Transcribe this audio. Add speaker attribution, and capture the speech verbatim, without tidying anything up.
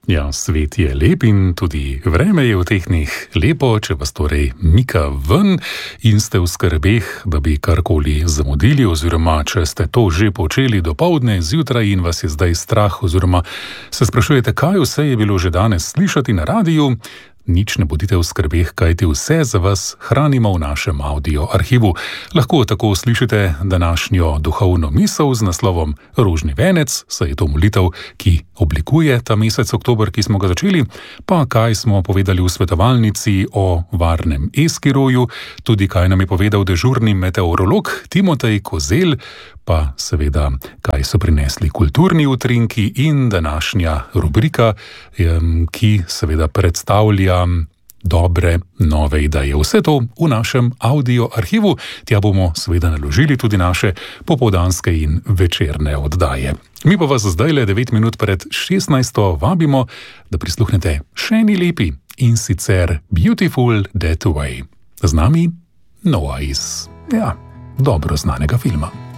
Speaker 1: Ja, svet je lep in tudi vreme je v teh dneh lepo, če vas torej mika ven in ste v skrbeh, da bi karkoli zamudili, oziroma če ste to že počeli dopoldne, zjutraj in vas je zdaj strah, oziroma se sprašujete, kaj vse je bilo že danes slišati na radiju. Nič ne bodite v skrbeh, kajti vse za vas hranimo v našem audio arhivu. Lahko tako slišite današnjo duhovno misel z naslovom Rožni venec, saj je to molitev, ki oblikuje ta mesec oktober, ki smo ga začeli, pa kaj smo povedali v svetovalnici o varnem Eskiroju, tudi kaj nam je povedal dežurni meteorolog Timotej Kozelj, pa seveda, kaj so prinesli kulturni utrinki in današnja rubrika, ki seveda predstavlja dobre nove ideje. Vse to v našem audio arhivu, tja bomo seveda naložili tudi naše popoldanske in večerne oddaje. Mi pa vas zdaj le devet minut pred šestnajsto vabimo, da prisluhnete še eni lepi in sicer Beautiful That Way. Z nami Noah iz, ja, dobro znanega filma.